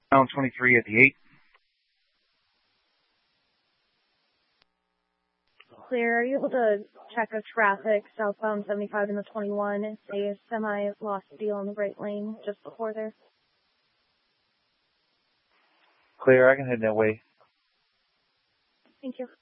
Pound 23 at the 8. Clear. Are you able to check a traffic southbound 75 in the 21? Say a semi lost deal in the right lane just before there. Clear, I can head that way. Thank you.